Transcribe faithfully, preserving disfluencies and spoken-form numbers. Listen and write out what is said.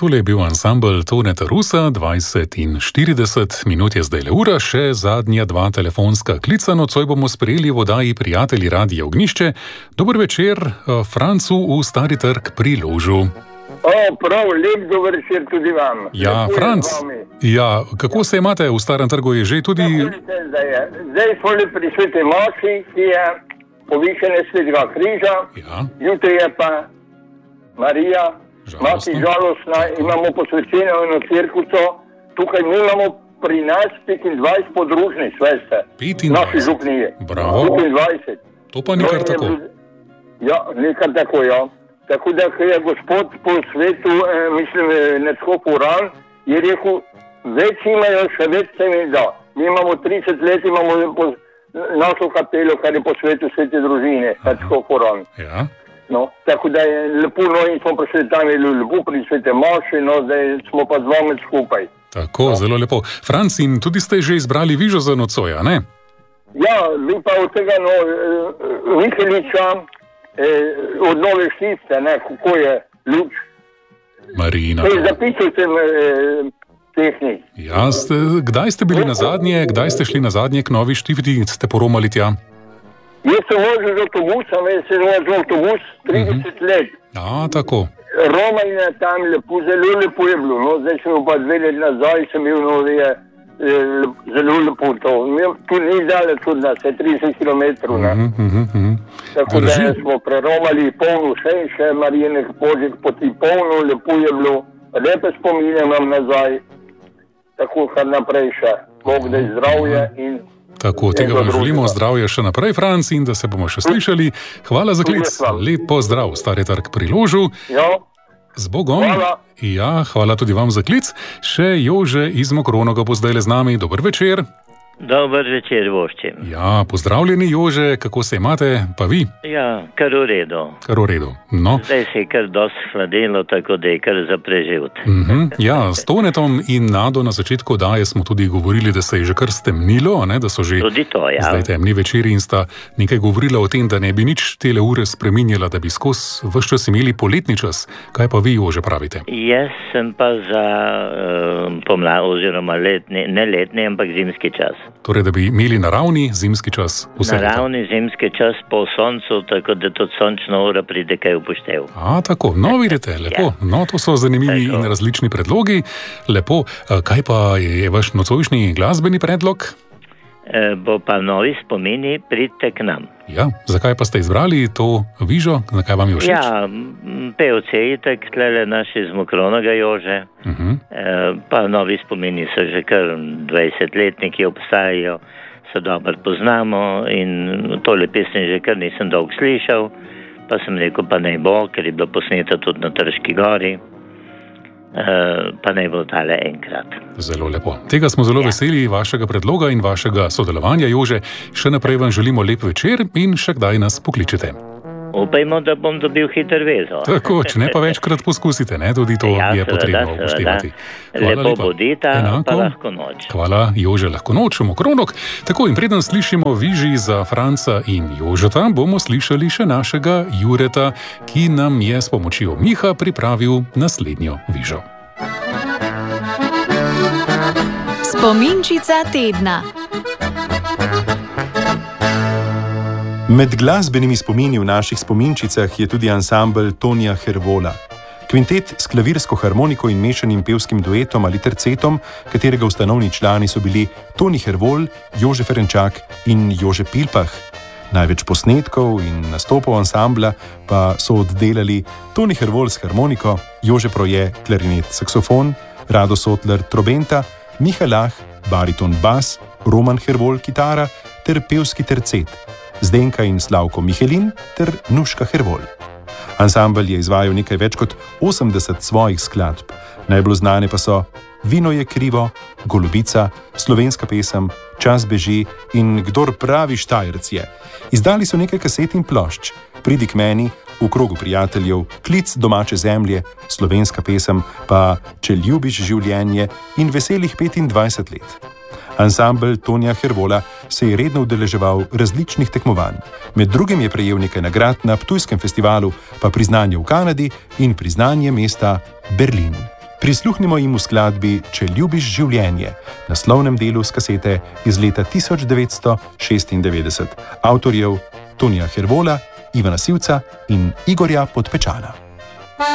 Tole je bil ansambel Toneta Rusa, dvajset in štirideset minut je zdaj le ura, še zadnja dva telefonska klica, nocoj bomo sprejeli v oddaji Prijatelji Radia Ognjišče. Dober večer, Francu v Stari trg pri Ložu. O, prav, lep dober večer tudi vam. Ja, Franc, ja, kako se imate v Starem trgu, je že tudi... Zdaj, je. zdaj smo le pri Sveti Maši, ki je povišene Svetega križa, ja. Jutri je pa Marija, Mati žalostna, imamo posvečeno eno cerkvico, tukaj mi imamo pri nas petindvajset podružnic, veste, naši župnije. Bravo, petindvajset. To pa nikar tako. Ja, nikar tako, ja. Tako da je gospod po svetu, eh, mislim, Neckhop Uran, je rekel, več imajo, še več se mi da. Mi imamo trideset let, imamo po, našo kapelo, kar je po svetu Svete družine, Neckhop Uran. Ja. No, tako da je lepo, no, in smo prišli tam lepo pri Svete Maši, no, zdaj smo pa z vami skupaj. Tako, no. Zelo lepo. Franc, in tudi ste že izbrali vižo za nocoja, ne? Ja, vi pa od tega, no, Miheliča, eh, od Nove Štice, ne, kako je, luč. Marina. Ej, zapisal sem eh, tehnik. Ja, ste, kdaj ste bili na zadnje, kdaj ste šli na zadnje k Novi Štifti in ste poromali tja? Jaz sem vozil z avtobusom, jaz sem vozil avtobus trideset uh-huh. let. A, tako. Roma je tam lepo, zelo lepo je bilo, no, zdaj sem pa dve let nazaj, sem bil novije, zelo lepo to. Tu ni daleč od nas, je trideset kilometrov, ne. Uh-huh, uh-huh. Tako Drži. Da smo preromali polno še in še Marijinih Božjih poti polno, lepo je bilo, lepe spomine imam nazaj, tako kar naprej še. Bog da je zdravje in... Tako, tega vam želimo zdravje še naprej, Franc, in da se bomo še slišali. Hvala za klic. Lep pozdrav, Stari trg pri Ložu. Ja. Z Bogom. Hvala. Ja, hvala tudi vam za klic. Še Jože iz Mokronoga bo zdaj le z nami. Dober večer. Dober večer, voščim. Ja, pozdravljeni, Jože, kako se imate, pa vi? Ja, kar v redu. Kar v redu, no. Zdaj se je kar dosti hladilo, tako da je kar za preživt. Uh-huh. Ja, s Tonetom in Nado na začetku oddaje smo tudi govorili, da se je že kar stemnilo, ne, da so že tudi to, ja. Zdaj temni večeri in sta nekaj govorila o tem, da ne bi nič tele ure spreminjala, da bi skozi ves čas imeli poletni čas. Kaj pa vi, Jože, pravite? Jaz sem pa za uh, pomlad, oziroma letni, ne letni, ampak zimski čas. Torej, da bi imeli naravni zimski čas vse leta. Naravni zimski čas po soncu, tako da tudi sončna ura pride kaj upoštev. A, tako, no vidite, lepo. Ja. No, to so zanimivi tako. In različni predlogi. Lepo, kaj pa je vaš nocojšnji glasbeni predlog? E, bo pa novi spomini, pridite k nam. Ja, zakaj pa ste izbrali to vižo? Zakaj vam je všeč? Ja, pevce itak, tlele naši z Mokronoga Jože, uh-huh. e, pa novi spomini so že kar dvajsetletniki obstajajo, se dobro poznamo in tole pesmi že kar nisem dolgo slišal, pa sem rekel, pa naj bo, ker je bilo posneta tudi na Trški gori. Uh, pa naj bo tale enkrat. Zelo lepo. Tega smo zelo ja. veseli, vašega predloga in vašega sodelovanja, Jože. Še naprej vam želimo lep večer in še kdaj nas pokličete. Upajmo, da bom dobil hiter vezo. Tako, če ne pa večkrat poskusite, ne? Tudi to ja, je potrebno upoštevati. Lepo bodita, pa lahko noč. Hvala, Jože, lahko noč, Mokronok. Tako, in preden slišimo viži za Franca in Jožeta, bomo slišali še našega Jureta, ki nam je s pomočjo Miha pripravil naslednjo vižo. Spominčica tedna. Med glasbenimi spomini v naših spominčicah je tudi ansambel Tonija Hervola. Kvintet s klavirsko harmoniko in mešanim pevskim duetom ali tercetom, katerega ustanovni člani so bili Toni Hervol, Jože Ferenčak in Jože Pilpah. Največ posnetkov in nastopov ansambla pa so oddelali Toni Hervol s harmoniko, Jože Proje klarinet saksofon, Rado Sotler trobenta, Miha Lah bariton bas, Roman Hervol kitara ter pevski tercet, Zdenka in Slavko Mihelin ter Nuška Hervol. Ansambel je izvajal nekaj več kot osemdeset svojih skladb. Najbolj znane pa so Vino je krivo, Golubica, Slovenska pesem, Čas beži in Kdor pravi Štajerc je. Izdali so nekaj kaset in plošč, Pridi k meni, V krogu prijateljev, Klic domače zemlje, Slovenska pesem, pa Če ljubiš življenje in Veselih petindvajset let. Ansambel Tonija Hervola se je redno udeleževal različnih tekmovanj. Med drugim je prejel nekaj nagrad na Ptujskem festivalu, pa priznanje v Kanadi in priznanje mesta Berlin. Prisluhnimo jim v skladbi Če ljubiš življenje, naslovnem delu s kasete iz leta tisoč devetsto šestindevetdeset, avtorjev Tonija Hervola, Ivana Sivca in Igorja Podpečana.